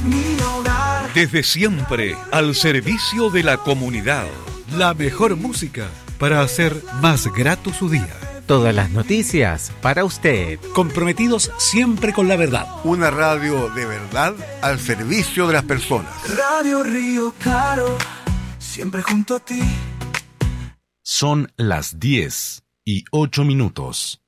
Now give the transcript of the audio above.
mi hogar. Desde siempre, al servicio de la comunidad. La mejor música para hacer más grato su día. Todas las noticias para usted. Comprometidos siempre con la verdad. Una radio de verdad al servicio de las personas. Radio Río Claro, siempre junto a ti. Son las 10:08.